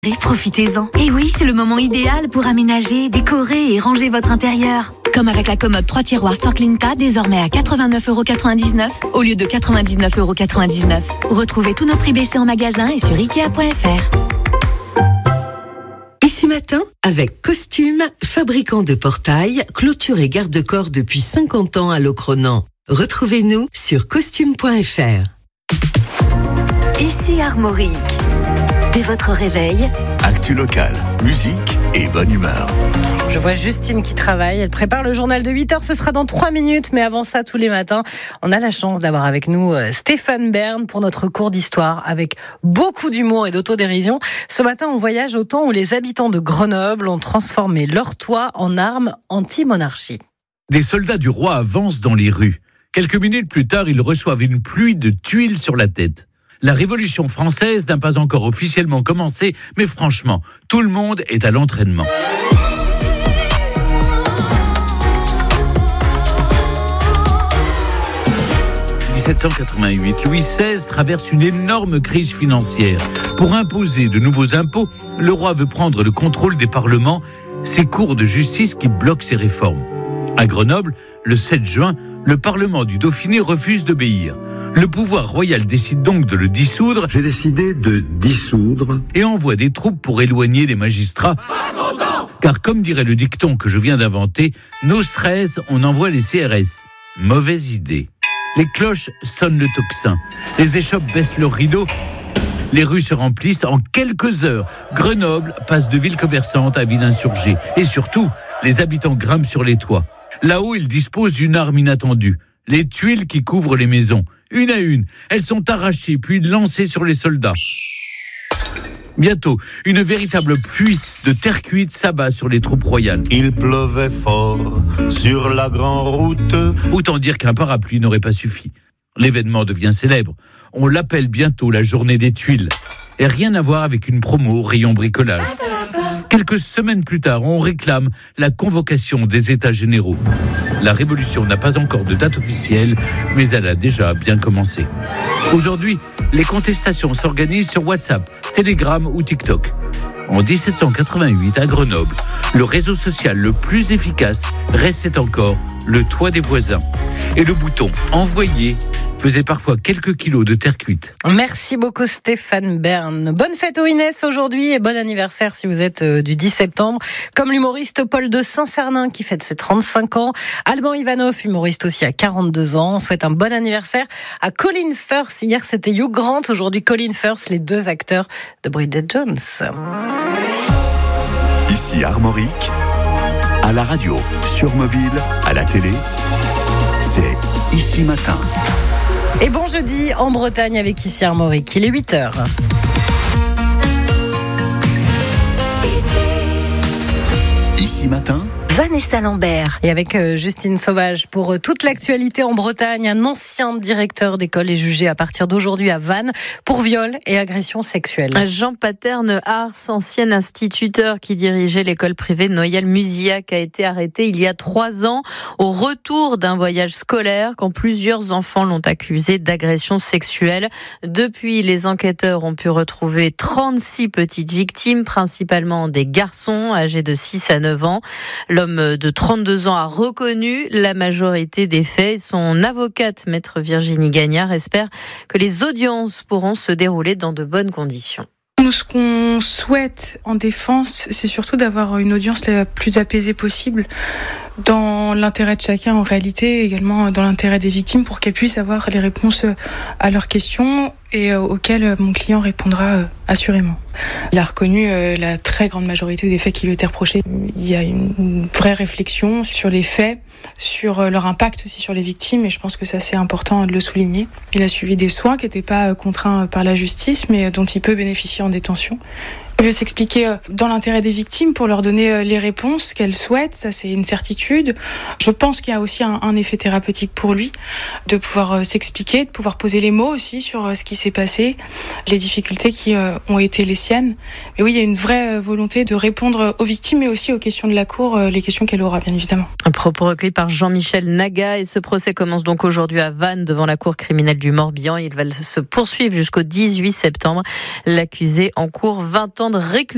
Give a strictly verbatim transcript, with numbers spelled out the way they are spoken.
Et profitez-en. Et oui, c'est le moment idéal pour aménager, décorer et ranger votre intérieur. Comme avec la commode trois tiroirs Storklinka, désormais à quatre-vingt-neuf euros quatre-vingt-dix-neuf au lieu de quatre-vingt-dix-neuf euros quatre-vingt-dix-neuf. Retrouvez tous nos prix baissés en magasin et sur ikea point f r. Ici Matin, avec Costume, fabricant de portails, clôture et garde-corps depuis cinquante ans à Locronan. Retrouvez-nous sur costume point f r. Ici Armorique. Dès votre réveil, actu locale, musique et bonne humeur. Je vois Justine qui travaille, elle prépare le journal de huit heures, ce sera dans trois minutes, mais avant ça, tous les matins, on a la chance d'avoir avec nous Stéphane Bern pour notre cours d'histoire avec beaucoup d'humour et d'autodérision. Ce matin, on voyage au temps où les habitants de Grenoble ont transformé leur toit en arme anti-monarchie. Des soldats du roi avancent dans les rues. Quelques minutes plus tard, ils reçoivent une pluie de tuiles sur la tête. La Révolution française n'a pas encore officiellement commencé, mais franchement, tout le monde est à l'entraînement. dix-sept cent quatre-vingt-huit, Louis seize traverse une énorme crise financière. Pour imposer de nouveaux impôts, le roi veut prendre le contrôle des parlements, ces cours de justice qui bloquent ses réformes. À Grenoble, le sept juin, le Parlement du Dauphiné refuse d'obéir. Le pouvoir royal décide donc de le dissoudre. J'ai décidé de dissoudre. Et envoie des troupes pour éloigner les magistrats. Car comme dirait le dicton que je viens d'inventer, nos stress, on envoie les C R S. Mauvaise idée. Les cloches sonnent le tocsin. Les échoppes baissent leurs rideaux. Les rues se remplissent en quelques heures. Grenoble passe de ville commerçante à ville insurgée. Et surtout, les habitants grimpent sur les toits. Là-haut, ils disposent d'une arme inattendue. Les tuiles qui couvrent les maisons. Une à une, elles sont arrachées puis lancées sur les soldats. Bientôt, une véritable pluie de terre cuite s'abat sur les troupes royales. Il pleuvait fort sur la grande route. Autant dire qu'un parapluie n'aurait pas suffi. L'événement devient célèbre. On l'appelle bientôt la journée des tuiles. Et rien à voir avec une promo au rayon bricolage. Quelques semaines plus tard, on réclame la convocation des États généraux. La révolution n'a pas encore de date officielle, mais elle a déjà bien commencé. Aujourd'hui, les contestations s'organisent sur WhatsApp, Telegram ou TikTok. En dix-sept cent quatre-vingt-huit, à Grenoble, le réseau social le plus efficace restait encore le toit des voisins. Et le bouton « Envoyer » faisait parfois quelques kilos de terre cuite. Merci beaucoup Stéphane Bern. Bonne fête aux Inès aujourd'hui et bon anniversaire si vous êtes du dix septembre. Comme l'humoriste Paul de Saint-Cernin qui fête ses trente-cinq ans. Alban Ivanov, humoriste aussi à quarante-deux ans. On souhaite un bon anniversaire à Colin Firth. Hier c'était Hugh Grant, aujourd'hui Colin Firth, les deux acteurs de Bridget Jones. Ici Armorique, à la radio, sur mobile, à la télé, c'est Ici Matin. Et bon jeudi en Bretagne avec Ici Armorique, il est huit heures. Ici Matin, Vanessa Lambert. Et avec euh, Justine Sauvage pour euh, toute l'actualité en Bretagne, un ancien directeur d'école est jugé à partir d'aujourd'hui à Vannes pour viol et agression sexuelle. Jean Paterne Ars, ancien instituteur qui dirigeait l'école privée de Noyelles-Musillac, a été arrêté il y a trois ans au retour d'un voyage scolaire quand plusieurs enfants l'ont accusé d'agression sexuelle. Depuis, les enquêteurs ont pu retrouver trente-six petites victimes, principalement des garçons âgés de six à neuf ans. L'homme de trente-deux ans a reconnu la majorité des faits. Son avocate, maître Virginie Gagnard, espère que les audiences pourront se dérouler dans de bonnes conditions. Nous, ce qu'on souhaite en défense, c'est surtout d'avoir une audience la plus apaisée possible, dans l'intérêt de chacun en réalité, également dans l'intérêt des victimes, pour qu'elles puissent avoir les réponses à leurs questions et auxquelles mon client répondra assurément. Il a reconnu la très grande majorité des faits qui lui étaient reprochés. Il y a une vraie réflexion sur les faits, sur leur impact aussi sur les victimes, et je pense que ça c'est important de le souligner. Il a suivi des soins qui n'étaient pas contraints par la justice, mais dont il peut bénéficier en détention. Il veut s'expliquer dans l'intérêt des victimes pour leur donner les réponses qu'elles souhaitent, ça c'est une certitude. Je pense qu'il y a aussi un, un effet thérapeutique pour lui, de pouvoir s'expliquer, de pouvoir poser les mots aussi sur ce qui s'est passé, les difficultés qui ont été les siennes. Mais oui, il y a une vraie volonté de répondre aux victimes, mais aussi aux questions de la Cour, les questions qu'elle aura bien évidemment. Un propos recueilli par Jean-Michel Naga, et ce procès commence donc aujourd'hui à Vannes devant la Cour criminelle du Morbihan. Il va se poursuivre jusqu'au dix-huit septembre. L'accusé encourt vingt ans de réclusion.